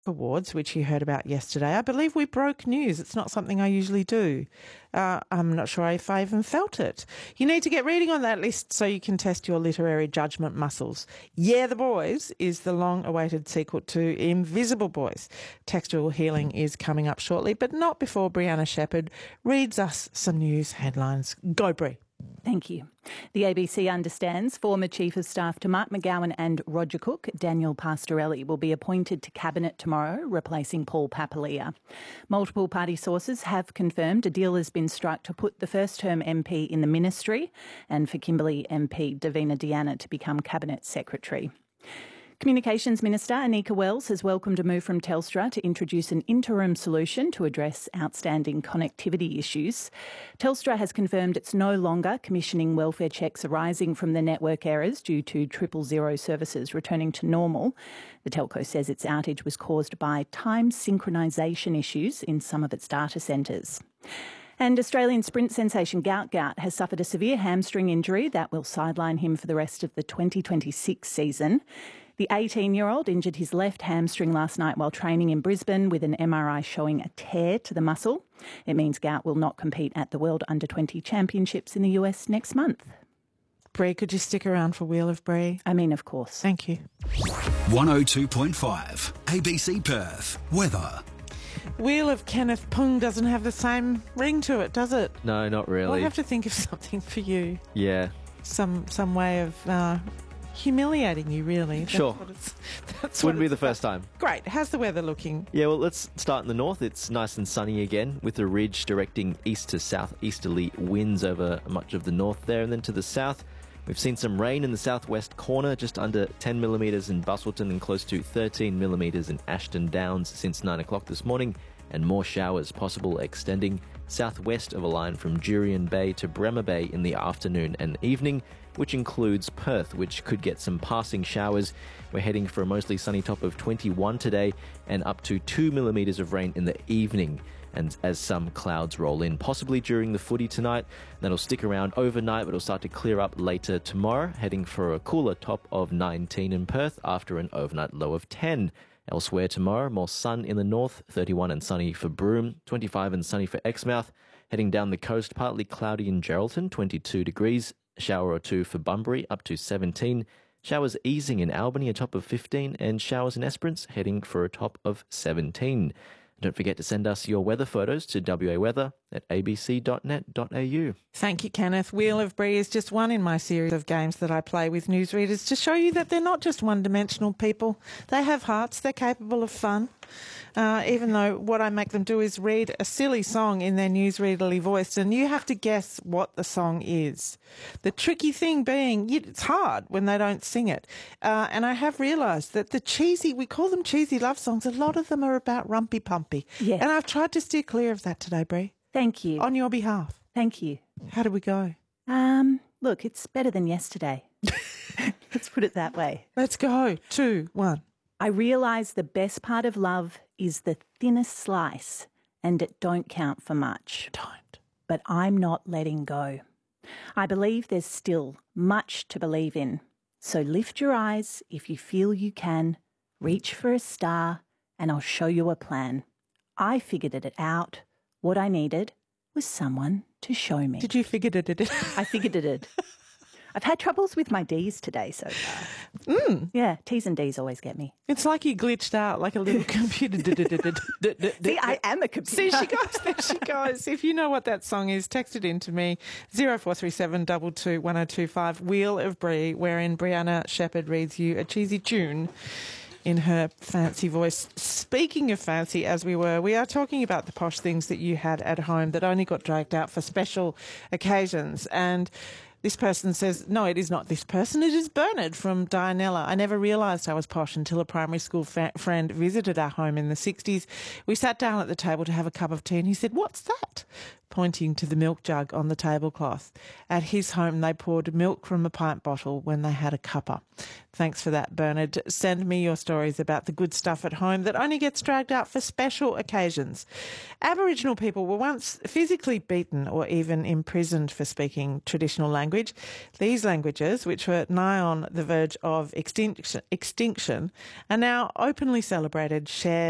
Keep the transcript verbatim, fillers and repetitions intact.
Awards, which you heard about yesterday. I believe we broke news. It's not something I usually do. Uh, I'm not sure if I even felt it. You need to get reading on that list so you can test your literary judgment muscles. Yeah, The Boys is the long-awaited sequel to Invisible Boys. Textual healing is coming up shortly, but not before Brianna Shepherd reads us some news headlines. Go, Bri. Thank you. The A B C understands former Chief of Staff to Mark McGowan and Roger Cook, Daniel Pastorelli, will be appointed to Cabinet tomorrow, replacing Paul Papalia. Multiple party sources have confirmed a deal has been struck to put the first-term M P in the ministry and for Kimberley M P Davina Deanna to become Cabinet Secretary. Communications Minister Anika Wells has welcomed a move from Telstra to introduce an interim solution to address outstanding connectivity issues. Telstra has confirmed it's no longer commissioning welfare checks arising from the network errors due to triple zero services returning to normal. The telco says its outage was caused by time synchronisation issues in some of its data centres. And Australian sprint sensation Gout Gout has suffered a severe hamstring injury that will sideline him for the rest of the twenty twenty-six season. The eighteen-year-old injured his left hamstring last night while training in Brisbane with an M R I showing a tear to the muscle. It means Gout will not compete at the World Under twenty Championships in the U S next month. Bri, could you stick around for Wheel of Bri? I mean, of course. Thank you. one oh two point five A B C Perth. Weather. Wheel of Kenneth Pung doesn't have the same ring to it, does it? No, not really. Well, I have to think of something for you. Yeah. Some some way of uh, humiliating you, really. That's Sure. What it's, that's Wouldn't what be the it's first about. time. Great. How's the weather looking? Yeah, well, let's start in the north. It's nice and sunny again with the ridge directing east to southeasterly winds over much of the north there. And then to the south, we've seen some rain in the southwest corner, just under ten millimetres in Busselton and close to thirteen millimetres in Ashton Downs since nine o'clock this morning, and more showers possible extending southwest of a line from Jurien Bay to Bremer Bay in the afternoon and evening, which includes Perth, which could get some passing showers. We're heading for a mostly sunny top of twenty-one today and up to two millimetres of rain in the evening. And as some clouds roll in, possibly during the footy tonight, that'll stick around overnight, but it'll start to clear up later tomorrow, heading for a cooler top of nineteen in Perth after an overnight low of ten. Elsewhere tomorrow, more sun in the north, thirty-one and sunny for Broome, twenty-five and sunny for Exmouth. Heading down the coast, partly cloudy in Geraldton, twenty-two degrees. A shower or two for Bunbury, up to seventeen. Showers easing in Albany, a top of fifteen. And showers in Esperance, heading for a top of seventeen. Don't forget to send us your weather photos to w a weather at a b c dot net dot a u. Thank you, Kenneth. Wheel of Bri is just one in my series of games that I play with newsreaders to show you that they're not just one-dimensional people. They have hearts. They're capable of fun. Uh, even though what I make them do is read a silly song in their newsreaderly voice, and you have to guess what the song is. The tricky thing being, it's hard when they don't sing it. Uh, and I have realised that the cheesy, we call them cheesy love songs, a lot of them are about rumpy-pumpy. Yes. And I've tried to steer clear of that today, Bri. Thank you. On your behalf. Thank you. How did we go? Um, look, it's better than yesterday. Let's put it that way. Let's go. Two, one. I realise the best part of love is the thinnest slice, and it don't count for much. Don't. But I'm not letting go. I believe there's still much to believe in. So lift your eyes if you feel you can, reach for a star, and I'll show you a plan. I figured it out. What I needed was someone to show me. Did you figure it? Did it? I figured it. It. I've had troubles with my D's today so far. Mm. Yeah, T's and D's always get me. It's like you glitched out like a little computer. See, I am a computer. See, she goes, there she goes. If you know what that song is, text it in to me, zero four three seven two two one zero two five, Wheel of Bri, wherein Brianna Shepherd reads you a cheesy tune in her fancy voice. Speaking of fancy, as we were, we are talking about the posh things that you had at home that only got dragged out for special occasions. And this person says, no, it is not this person, it is Bernard from Dianella. I never realised I was posh until a primary school fa- friend visited our home in the sixties. We sat down at the table to have a cup of tea and he said, what's that? Pointing to the milk jug on the tablecloth. At his home, they poured milk from a pint bottle when they had a cuppa. Thanks for that, Bernard. Send me your stories about the good stuff at home that only gets dragged out for special occasions. Aboriginal people were once physically beaten or even imprisoned for speaking traditional language. These languages, which were nigh on the verge of extinction, extinction are now openly celebrated, shared,